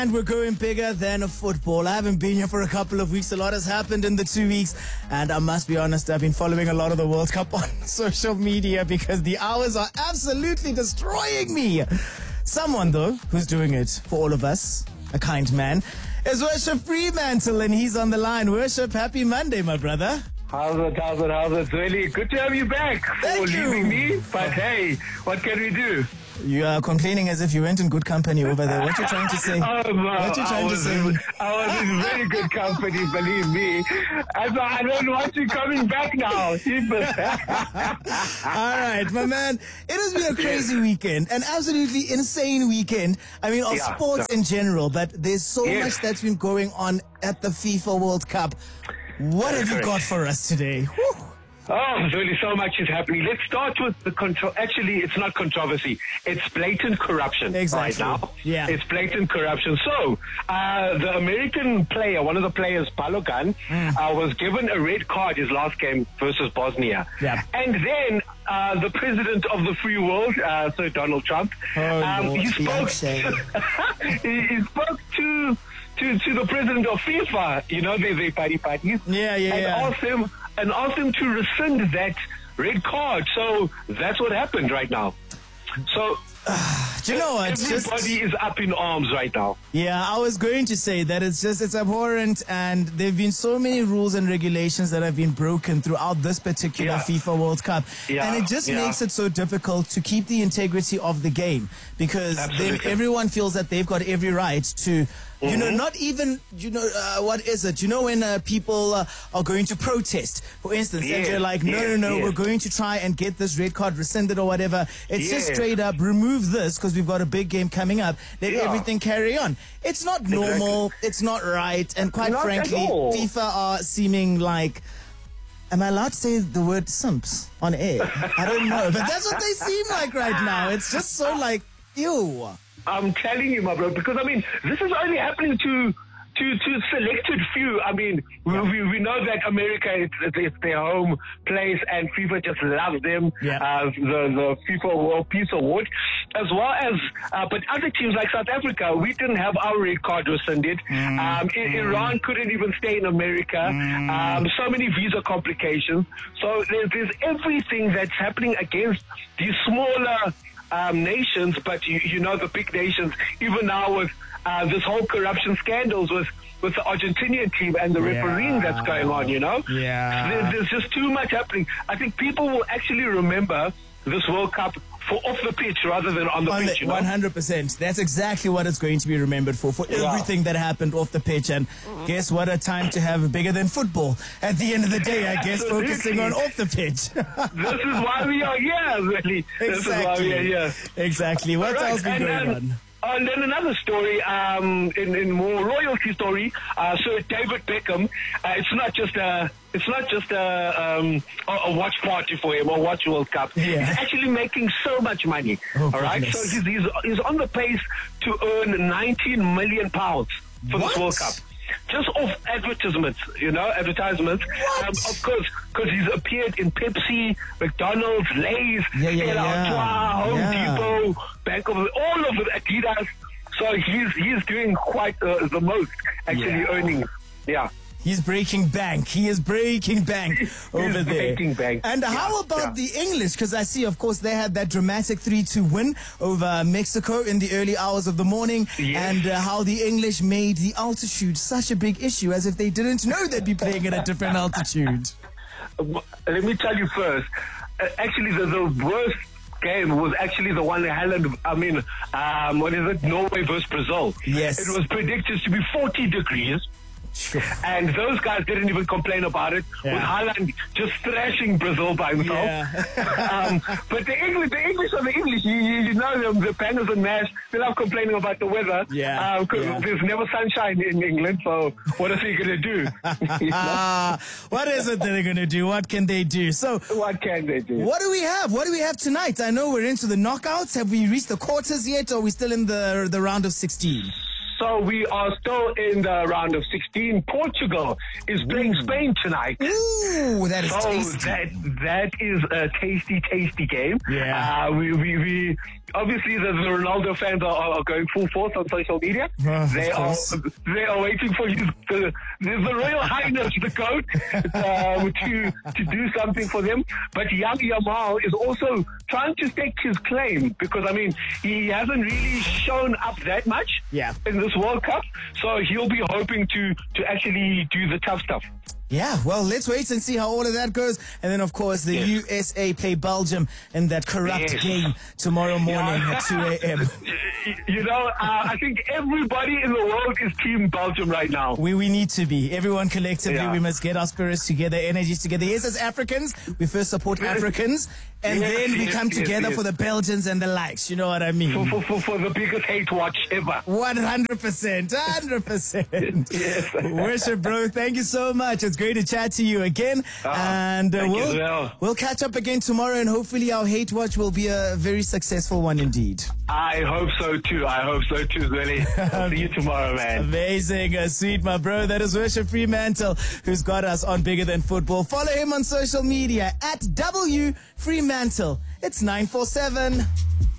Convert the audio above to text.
And we're going bigger than football. I haven't been here for a couple of weeks. A lot has happened in the 2 weeks. And I must be honest, I've been following a lot of the World Cup on social media because the hours are absolutely destroying me. Someone, though, who's doing it for all of us, a kind man, is Worship Fremantle, and he's on the line. Worship, happy Monday, my brother. How's it? Really good to have you back. Thank you. Leaving me, but hey, what can we do? You are complaining as if you went in good company over there. What you trying to say? Oh, no, what you trying to say? I was in very good company, believe me. I don't want you coming back now. All right, my man. It has been a crazy weekend, an absolutely insane weekend. I mean, of sports in general, but there's so much that's been going on at the FIFA World Cup. What have you got for us today? Whew. Oh, really, so much is happening. Let's start with the Actually, it's not controversy. It's blatant corruption right now. Yeah. It's blatant corruption. So, the American player, one of the players, Balogun, was given a red card his last game versus Bosnia. Yeah. And then the president of the free world, Sir Donald Trump, he spoke to the president of FIFA, you know, they parties. And asked him to rescind that red card. So that's what happened right now. So do you know what? Everybody is up in arms right now. Yeah, I was going to say that it's abhorrent, and there have been so many rules and regulations that have been broken throughout this particular FIFA World Cup. And it just makes it so difficult to keep the integrity of the game, because then everyone feels that they've got every right to, you know, not even, what is it? You know, when people are going to protest, for instance, and they're like, no, we're going to try and get this red card rescinded or whatever. It's just straight up, remove this because we've got a big game coming up. Let everything carry on. It's not normal. It's not right. And quite frankly, FIFA are seeming like, am I allowed to say the word simps on air? I don't know. But that's what they seem like right now. It's just so like, ew. I'm telling you, my bro, because, I mean, this is only happening to selected few. I mean, we know that America, it's their home place, and FIFA just loves them. The FIFA World Peace Award, as well as, but other teams like South Africa, we didn't have our red card rescinded. Iran couldn't even stay in America. So many visa complications. So there's everything that's happening against these smaller nations, but you know, the big nations, even now with this whole corruption scandals with the Argentinian team and the refereeing that's going on, you know? There's just too much happening. I think people will actually remember this World Cup for off the pitch rather than on the pitch, you know? 100%. That's exactly what it's going to be remembered for everything that happened off the pitch. And guess what a time to have bigger than football at the end of the day, I guess, focusing on off the pitch. This is why we are here, really. Exactly. This is why we are here. Exactly. What else been going on? And then another story, in more royalty story, Sir David Beckham. It's not just a watch party for him or watch World Cup. He's actually making so much money. All right, so he's on the pace to earn 19 million pounds for this World Cup. Just off advertisements, advertisements. Of course, because he's appeared in Pepsi, McDonald's, Lay's, Stella Artois, Home Depot, Bank of all of it, Adidas. So he's doing quite the most, actually earning. He's breaking bank. He is breaking bank over there. Breaking bank. And how about the English? Because I see, of course, they had that dramatic 3-2 win over Mexico in the early hours of the morning. And how the English made the altitude such a big issue, as if they didn't know they'd be playing at a different altitude. Let me tell you first. Actually, the worst game was actually the one Norway versus Brazil. Yes. It was predicted to be 40 degrees. And those guys didn't even complain about it, with Haaland just thrashing Brazil by himself. But the English are the English. You know them, the bangers and mash. They love complaining about the weather. Because there's never sunshine in England. So what are they going to do? What is it that they're going to do? What can they do? So what can they do? What do we have? What do we have tonight? I know we're into the knockouts. Have we reached the quarters yet, or are we still in the round of 16? So we are still in the round of 16. Portugal is playing Spain tonight. Ooh, that is tasty. That is a tasty game. Yeah. obviously the Ronaldo fans are going full force on social media. They are waiting for the Royal Highness, the GOAT, to do something for them. But young Yamal is also trying to stake his claim, because I mean he hasn't really shown up that much in this World Cup, so he'll be hoping to actually do the tough stuff. Yeah, well, let's wait and see how all of that goes. And then, of course, the USA play Belgium in that corrupt game tomorrow morning at 2 a.m. You know, I think everybody in the world is Team Belgium right now. We need to be. Everyone collectively, we must get our spirits together, energies together. Yes, as Africans, we first support Africans, and then we come together for the Belgians and the likes. You know what I mean? For the biggest hate watch ever. 100%. 100%. Yes. Worship, bro. Thank you so much. It's great to chat to you again. And we'll catch up again tomorrow, and hopefully our hate watch will be a very successful one indeed. I hope so too, Zweli. I'll see you tomorrow, man. Amazing. Sweet, my bro. That is Worship Fremantle, who's got us on Bigger Than Football. Follow him on social media at W Fremantle. It's 947.